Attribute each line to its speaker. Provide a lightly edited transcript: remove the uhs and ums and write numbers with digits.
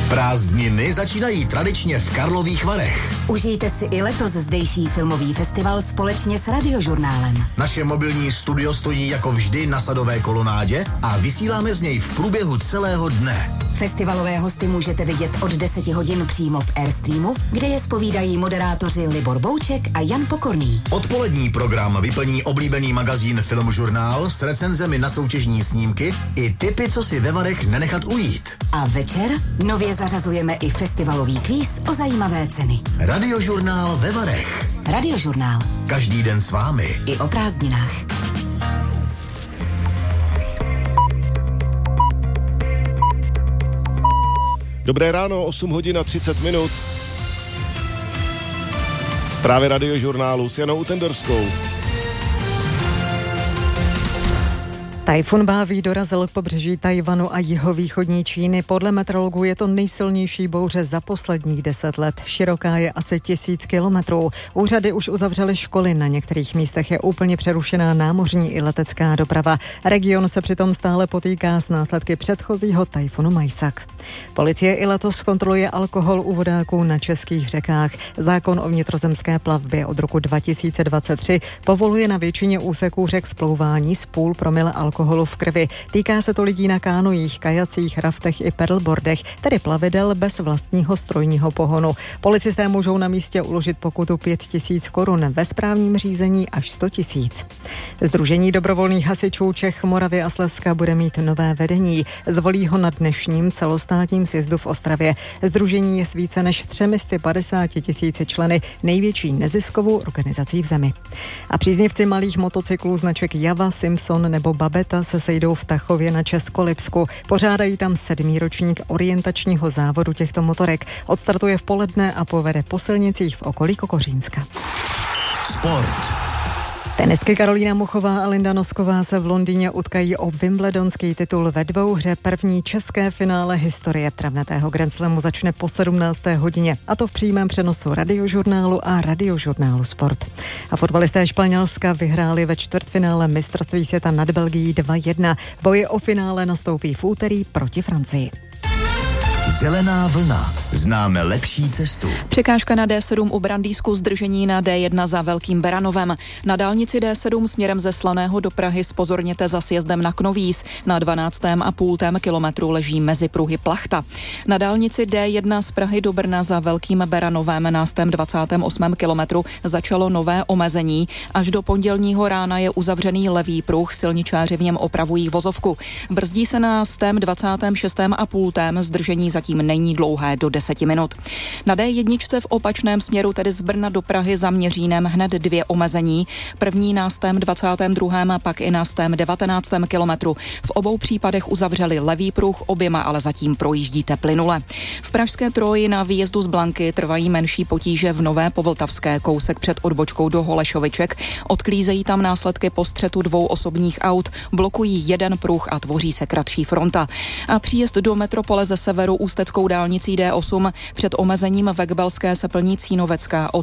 Speaker 1: Prázdniny začínají tradičně v Karlových Varech.
Speaker 2: Užijte si i letos zdejší filmový festival společně s Radiožurnálem.
Speaker 1: Naše mobilní studio stojí jako vždy na Sadové kolonádě a vysíláme z něj v průběhu celého dne.
Speaker 2: Festivalové hosty můžete vidět od 10 hodin přímo v Airstreamu, kde je zpovídají moderátoři Libor Bouček a Jan Pokorný.
Speaker 1: Odpolední program vyplní oblíbený magazín Filmžurnál s recenzemi na soutěžní snímky i tipy, co si ve Varech nenechat ujít.
Speaker 2: A večer nově zařazujeme i festivalový kvíz o zajímavé ceny.
Speaker 1: Radiožurnál ve Varech.
Speaker 2: Radiožurnál.
Speaker 1: Každý den s vámi.
Speaker 2: I o prázdninách.
Speaker 3: Dobré ráno, 8 hodin a 30 minut. Zprávy Radiožurnálu s Janou Utendorskou.
Speaker 4: Tajfun Báví dorazil k pobřeží Tchaj-wanu a jihovýchodní Číny. Podle meteorologů je to nejsilnější bouře za posledních 10 let. Široká je asi 1000 kilometrů. Úřady už uzavřely školy, na některých místech je úplně přerušená námořní i letecká doprava. Region se přitom stále potýká s následky předchozího tajfunu Majsak. Policie i letos kontroluje alkohol u vodáků na českých řekách. Zákon o vnitrozemské plavbě od roku 2023 povoluje na většině úseků řek splouvání z 0,5 promile alkoholu v krvi. Týká se to lidí na kánojích, kajacích, raftech i pedalboardech, tedy plavidel bez vlastního strojního pohonu. Policisté můžou na místě uložit pokutu 5 000 korun, ve správním řízení až 100 000. Sdružení dobrovolných hasičů Čech, Moravy a Slezska bude mít nové vedení. Zvolí ho na dnešním celostátním sjezdu v Ostravě. Sdružení je s více než 350 000 členy největší neziskovou organizací v zemi. A příznivci malých motocyklů značek Java, Simpson nebo Babeta se sejdou v Tachově na Českolipsku. Pořádají tam 7. ročník orientačního závodu těchto motorek. Odstartuje v poledne a povede po silnicích v okolí Kokořínska.
Speaker 1: Sport.
Speaker 4: Tenistky Karolína Muchová a Linda Nosková se v Londýně utkají o wimbledonský titul ve dvouhře. První české finále historie travnatého Grand Slamu začne po 17. hodině, a to v přímém přenosu Radiožurnálu a Radiožurnálu Sport. A fotbalisté Španělska vyhráli ve čtvrtfinále mistrovství světa nad Belgií 2-1. Boje o finále nastoupí v úterý proti Francii.
Speaker 1: Zelená vlna. Známe lepší cestu.
Speaker 5: Překážka na D7 u Brandýsku, zdržení na D1 za Velkým Beranovem. Na dálnici D7 směrem ze Slaného do Prahy zpozorněte za sjezdem na Knovíz. Na 12,5 kilometru leží mezi pruhy plachta. Na dálnici D1 z Prahy do Brna za Velkým Beranovem na 28 kilometru začalo nové omezení. Až do pondělního rána je uzavřený levý pruh, silničáři v něm opravují vozovku. Brzdí se na 26,5, zdržení zatím není dlouhé, do 10 minut. Na D1 v opačném směru, tedy z Brna do Prahy za Měřínem, hned 2 omezení. První na 22., pak i na 19. kilometru. V obou případech uzavřeli levý pruh, oběma ale zatím projíždíte plynule. V pražské Troji na výjezdu z Blanky trvají menší potíže v Nové Povltavské, kousek před odbočkou do Holešoviček. Odklízejí tam následky po střetu 2 osobních aut, blokují jeden pruh a tvoří se kratší fronta. A příjezd do metropole ze severu ústeckou dálnicí D8 před omezením ve Gbelské se plní Cínovecká od